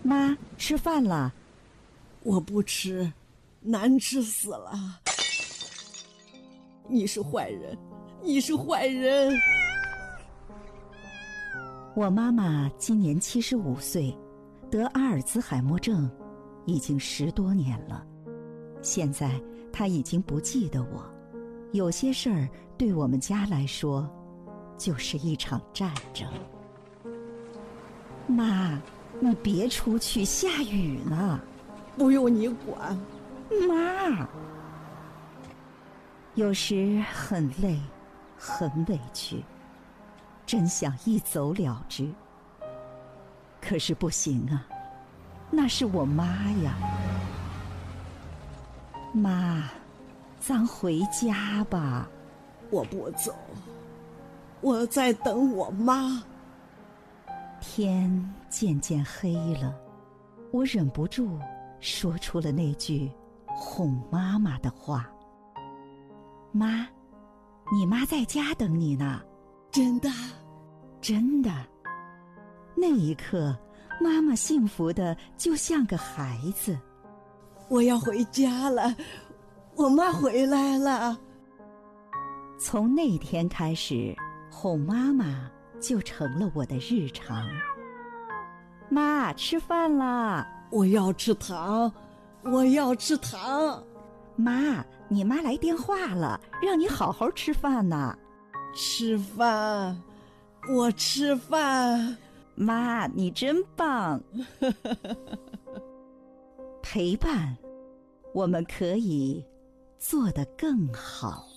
妈，吃饭了。 我不吃，难吃死了。你是坏人，你是坏人。 我妈妈今年75岁，得阿尔兹海默症，已经10多年了。现在她已经不记得我，有些事儿对我们家来说，就是一场战争。妈，你别出去，下雨呢。 不用你管。 妈，有时很累，很委屈，真想一走了之。可是不行啊，那是我妈呀。妈，咱回家吧。 我不走，我在等我妈。 天渐渐黑了，我忍不住说出了那句哄妈妈的话。妈，你妈在家等你呢。 真的？ 真的。那一刻，妈妈幸福的就像个孩子。 我要回家了，我妈回来了。 从那天开始，哄妈妈就成了我的日常。妈，吃饭啦！ 我要吃糖，我要吃糖。 妈，你妈来电话了，让你好好吃饭呢。 吃饭，我吃饭。 妈，你真棒。陪伴，我们可以做得更好。